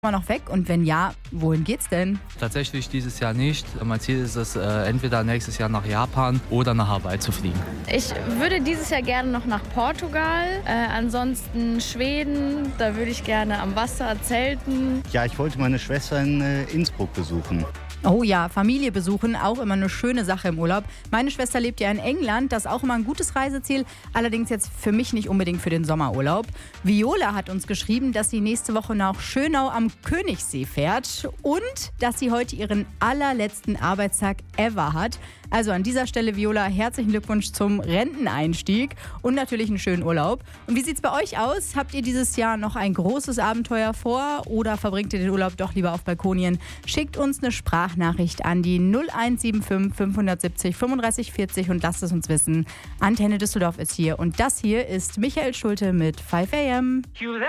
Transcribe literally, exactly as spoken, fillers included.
Mal noch weg und wenn ja, wohin geht's denn? Tatsächlich dieses Jahr nicht. Mein Ziel ist es, äh, entweder nächstes Jahr nach Japan oder nach Hawaii zu fliegen. Ich würde dieses Jahr gerne noch nach Portugal, äh, ansonsten Schweden, da würde ich gerne am Wasser zelten. Ja, ich wollte meine Schwester in äh, Innsbruck besuchen. Oh ja, Familie besuchen, auch immer eine schöne Sache im Urlaub. Meine Schwester lebt ja in England, das ist auch immer ein gutes Reiseziel, allerdings jetzt für mich nicht unbedingt für den Sommerurlaub. Viola hat uns geschrieben, dass sie nächste Woche nach Schönau am Königssee fährt und dass sie heute ihren allerletzten Arbeitstag ever hat. Also an dieser Stelle, Viola, herzlichen Glückwunsch zum Renteneinstieg und natürlich einen schönen Urlaub. Und wie sieht's bei euch aus? Habt ihr dieses Jahr noch ein großes Abenteuer vor oder verbringt ihr den Urlaub doch lieber auf Balkonien? Schickt uns eine Sprachnachricht an die null eins sieben fünf fünf sieben null fünfunddreißig vierzig und lasst es uns wissen. Antenne Düsseldorf ist hier und das hier ist Michael Schulte mit five a m.